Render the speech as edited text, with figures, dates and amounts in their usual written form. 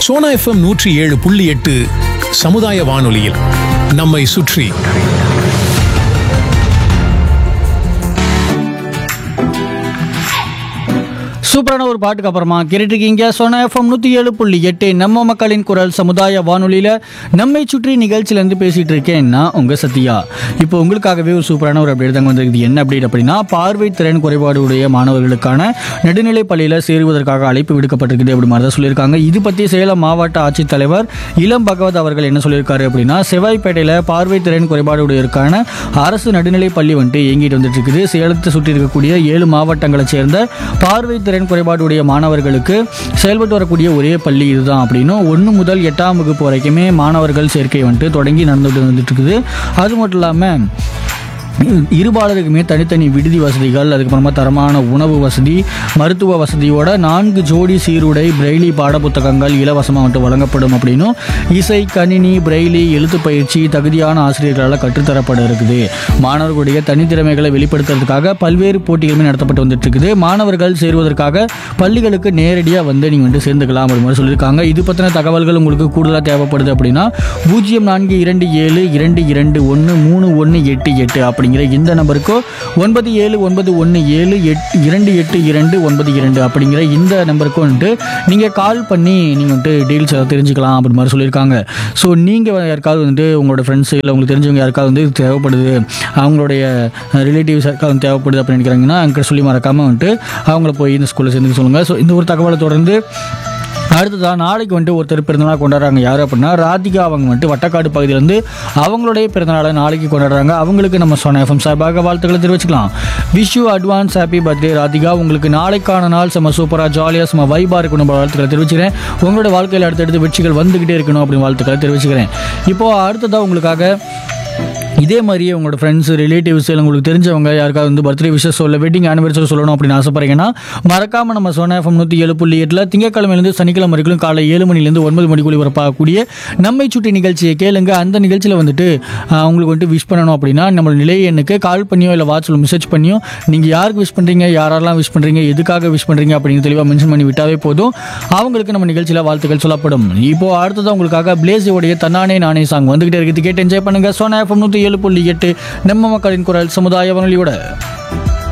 Sona FM 107.8 சமுதாய வானொலியில் நம்மை சுற்றி. சூப்பரான ஒரு பாட்டுக்கு அப்புறமா கேட்டுருக்கீங்க சோனா எஃப்எம் 107.8 நம்ம மக்களின் குரல் சமுதாய வானொலியில் நம்மை சுற்றி நிகழ்ச்சியிலேருந்து பேசிகிட்டு இருக்கேன் நான் உங்கள் சத்யா. இப்போ உங்களுக்காகவே ஒரு சூப்பரான ஒரு அப்டேட் தாங்க வந்திருக்குது. என்ன அப்டேட் அப்படின்னா, பார்வை திறன் குறைபாடு உடைய மாணவர்களுக்கான நடுநிலை பள்ளியில் சேருவதற்காக அழைப்பு விடுக்கப்பட்டிருக்குது அப்படி மாதிரி தான் சொல்லியிருக்காங்க. இது பற்றி சேலம் மாவட்ட ஆட்சித்தலைவர் இளம் பகவத் அவர்கள் என்ன சொல்லியிருக்காரு அப்படின்னா, செவ்வாய்ப்பேட்டையில் பார்வை திறன் குறைபாடு உடையதற்கான அரசு நடுநிலை பள்ளி வந்துட்டு இயங்கிட்டு வந்துட்டு இருக்குது. சேலத்தை சுற்றி இருக்கக்கூடிய 7 மாவட்டங்களைச் சேர்ந்த பார்வை திறன் குறைபாடுடைய மாணவர்களுக்கு செயல்பட்டு வரக்கூடிய ஒரே பள்ளி இதுதான் அப்படின்னு 1 முதல் 8ஆம் வகுப்பு வரைக்குமே மாணவர்கள் சேர்க்கை வந்துட்டு தொடங்கி வந்துட்டு இருக்குது. அது மட்டும் இல்லாமல் இருபாலருக்குமே தனித்தனி விடுதி வசதிகள், அதுக்கப்புறமா தரமான உணவு வசதி, மருத்துவ வசதியோட 4 ஜோடி சீருடை, பிரெய்லி பாடப்புத்தகங்கள் இலவசமாக வந்துட்டு வழங்கப்படும் அப்படின்னும், இசை, கணினி, பிரெய்லி, எழுத்து பயிற்சி தகுதியான ஆசிரியர்களால் கற்றுத்தரப்பட இருக்குது. மாணவர்களுடைய தனித்திறமைகளை வெளிப்படுத்துறதுக்காக பல்வேறு போட்டிகளுமே நடத்தப்பட்டு வந்துட்டு இருக்குது. மாணவர்கள் சேருவதற்காக பள்ளிகளுக்கு நேரடியாக வந்து நீங்கள் வந்து சேர்ந்துக்கலாம் அப்படி மாதிரி சொல்லியிருக்காங்க. இது பற்றின தகவல்கள் உங்களுக்கு கூடுதலாக தேவைப்படுது அப்படின்னா 0427221318 அப்படிங்கிற இந்த நம்பருக்கோ 9791728292 அப்படிங்கிற இந்த நம்பருக்கும் வந்துட்டு நீங்கள் கால் பண்ணி நீங்கள் வந்துட்டு டீல்ஸ் தெரிஞ்சுக்கலாம் அப்படி மாதிரி சொல்லியிருக்காங்க. ஸோ நீங்கள் யாருக்காவது வந்துட்டு உங்களோட ஃப்ரெண்ட்ஸு இல்லை உங்களுக்கு தெரிஞ்சவங்க யாருக்காவது வந்து தேவைப்படுது, அவங்களுடைய ரிலேட்டிவ்ஸ் யாருக்காவது வந்து தேவைப்படுது அப்படின்னு நினைக்கிறாங்கன்னா அங்கே சொல்லி மறக்காமல் வந்துட்டு அவங்கள போய் இந்த ஸ்கூலில் சேர்ந்து சொல்லுங்கள். ஸோ இந்த ஒரு தகவலை தொடர்ந்து அடுத்ததாக நாளைக்கு வந்துட்டு ஒருத்தர் பிறந்தநாள் கொண்டாடுறாங்க. யார் அப்படின்னா ராதிகா. அவங்க வந்துட்டு வட்டக்காடு பகுதியிலேருந்து அவங்களுடைய பிறந்தநாளை நாளைக்கு கொண்டாடுறாங்க. அவங்களுக்கு நம்ம சோனா எஃப்எம் சார்பாக வாழ்த்துக்களை தெரிவிச்சுக்கலாம். Wish you advance happy birthday Radhika. உங்களுக்கு நாளைக்கான நாள் செம்ம சூப்பராக ஜாலியாக செம்ம வைபாக இருக்கணும் வாழ்த்துக்களை தெரிவிச்சுக்கிறேன். உங்களோட வாழ்க்கையில் அடுத்தடுத்து வெற்றிகள் வந்துக்கிட்டே இருக்கணும் அப்படின்னு வாழ்த்துக்களை தெரிவிச்சுக்கிறேன். இப்போது அடுத்ததாக உங்களுக்காக இதே மாதிரியே உங்களோட ஃப்ரெண்ட்ஸ், ரிலேட்டிவ்ஸ் இல்லை உங்களுக்கு தெரிஞ்சவங்க யாருக்காவது வந்து பர்த்டே விஷஸ் சொல்ல, வெட்டிங் ஆனிவர்சரி சொல்லணும் அப்படின்னு ஆசைப்படுறீங்கன்னா மறக்காமல் நம்ம சோனா எஃப்எம் 107.8 திங்கட்கிழமையிலேருந்து சனிக்கிழமை வரைக்கும் காலை 7 மணிலேருந்து 9 மணிக்குள்ளே வரப்பாகக்கூடிய நம்மை சுற்றி நிகழ்ச்சியை கேளுங்க. அந்த நிகழ்ச்சியில் வந்துட்டு உங்களுக்கு வந்துட்டு விஷ் பண்ணணும் அப்படின்னா நம்ம நிலைய எண்ணுக்கு கால் பண்ணியோ இல்லை வாட்ஸ்அப்பில் மெசேஜ் பண்ணியோ நீங்கள் யாருக்கு விஷ் பண்ணுறீங்க, யாரெல்லாம் விஷ் பண்ணுறீங்க, எதுக்காக விஷ் பண்ணுறீங்க அப்படின்னு தெளிவாக மென்ஷன் பண்ணி விட்டாவே போதும். அவங்களுக்கு நம்ம நிகழ்ச்சியில் வாழ்த்துக்கள் சொல்லப்படும். இப்போது அடுத்ததான் உங்களுக்காக பிளேஸோடைய தன்னானே நானே சாங் வந்துகிட்டே இருக்குது. கேட்டு என்ஜாய் பண்ணுங்கள். சோனா எஃப்எம் 107.8 நம்ம மக்களின் குரல் சமுதாய வானொலியோட.